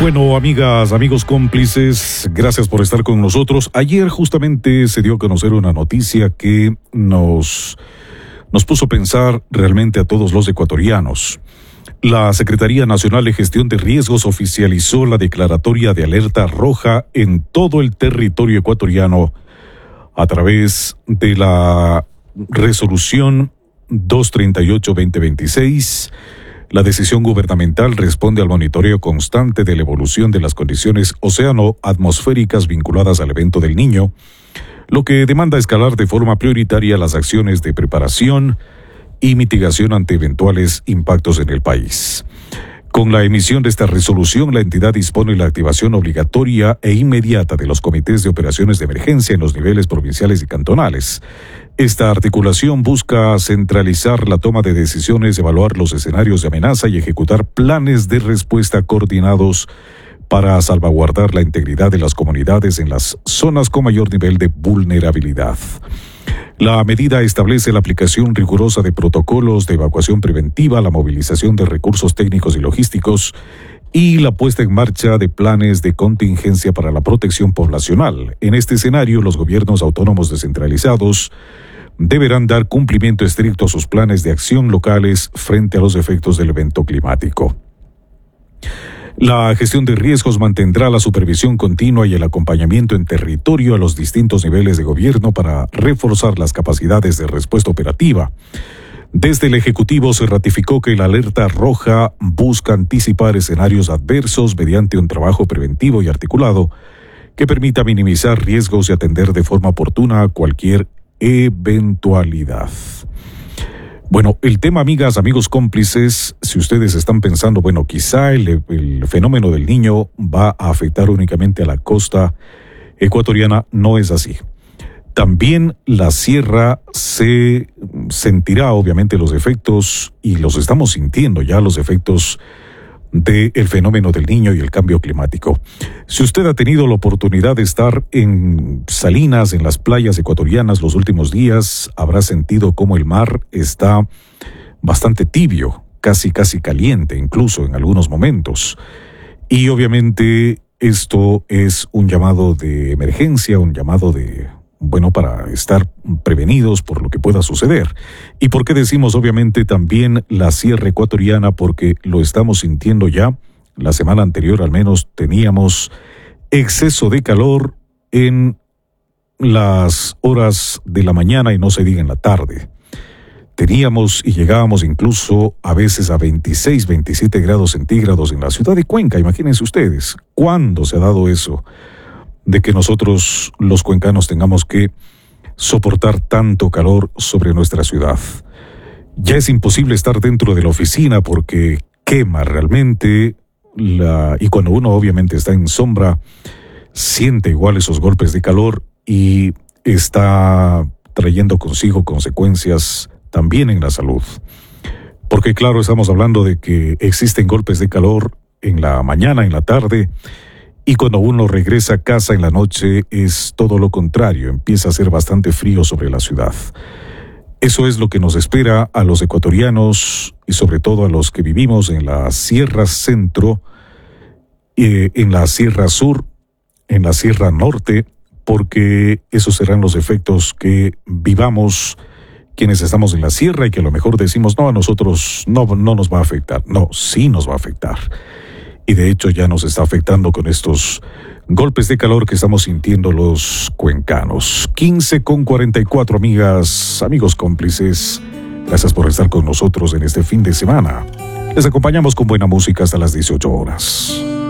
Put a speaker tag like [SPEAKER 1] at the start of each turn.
[SPEAKER 1] Bueno, amigas, amigos cómplices, gracias por estar con nosotros. Ayer justamente se dio a conocer una noticia que nos puso a pensar realmente a todos los ecuatorianos. La Secretaría Nacional de Gestión de Riesgos oficializó la declaratoria de alerta roja en todo el territorio ecuatoriano a través de la resolución 238-2026. La decisión gubernamental responde al monitoreo constante de la evolución de las condiciones océano-atmosféricas vinculadas al evento del Niño, lo que demanda escalar de forma prioritaria las acciones de preparación y mitigación ante eventuales impactos en el país. Con la emisión de esta resolución, la entidad dispone la activación obligatoria e inmediata de los comités de operaciones de emergencia en los niveles provinciales y cantonales. Esta articulación busca centralizar la toma de decisiones, evaluar los escenarios de amenaza y ejecutar planes de respuesta coordinados para salvaguardar la integridad de las comunidades en las zonas con mayor nivel de vulnerabilidad. La medida establece la aplicación rigurosa de protocolos de evacuación preventiva, la movilización de recursos técnicos y logísticos y la puesta en marcha de planes de contingencia para la protección poblacional. En este escenario, los gobiernos autónomos descentralizados deberán dar cumplimiento estricto a sus planes de acción locales frente a los efectos del evento climático. La gestión de riesgos mantendrá la supervisión continua y el acompañamiento en territorio a los distintos niveles de gobierno para reforzar las capacidades de respuesta operativa. Desde el Ejecutivo se ratificó que la alerta roja busca anticipar escenarios adversos mediante un trabajo preventivo y articulado que permita minimizar riesgos y atender de forma oportuna cualquier eventualidad. Bueno, el tema, amigas, amigos cómplices, si ustedes están pensando, bueno, quizá el fenómeno del Niño va a afectar únicamente a la costa ecuatoriana, no es así. También la sierra se sentirá obviamente los efectos, y los estamos sintiendo ya, los efectos del fenómeno del Niño y el cambio climático. Si usted ha tenido la oportunidad de estar en Salinas, en las playas ecuatorianas los últimos días, habrá sentido cómo el mar está bastante tibio, casi caliente, incluso en algunos momentos. Y obviamente esto es un llamado de emergencia, un llamado para estar prevenidos por lo que pueda suceder. ¿Y por qué decimos obviamente también la sierra ecuatoriana? Porque lo estamos sintiendo ya. La semana anterior al menos teníamos exceso de calor en las horas de la mañana y no se diga en la tarde. Teníamos y llegábamos incluso a veces a 26, 27 grados centígrados en la ciudad de Cuenca. Imagínense ustedes, ¿cuándo se ha dado eso? De que nosotros, los cuencanos, tengamos que soportar tanto calor sobre nuestra ciudad. Ya es imposible estar dentro de la oficina porque quema realmente, y cuando uno obviamente está en sombra, siente igual esos golpes de calor y está trayendo consigo consecuencias también en la salud. Porque claro, estamos hablando de que existen golpes de calor en la mañana, en la tarde, y cuando uno regresa a casa en la noche es todo lo contrario, empieza a ser bastante frío sobre la ciudad. Eso es lo que nos espera a los ecuatorianos y sobre todo a los que vivimos en la Sierra Centro, en la Sierra Sur, en la Sierra Norte, porque esos serán los efectos que vivamos quienes estamos en la sierra y que a lo mejor decimos, no, a nosotros no nos va a afectar. No, sí nos va a afectar. Y de hecho ya nos está afectando con estos golpes de calor que estamos sintiendo los cuencanos. 15:44, amigas, amigos cómplices. Gracias por estar con nosotros en este fin de semana. Les acompañamos con buena música hasta las 18 horas.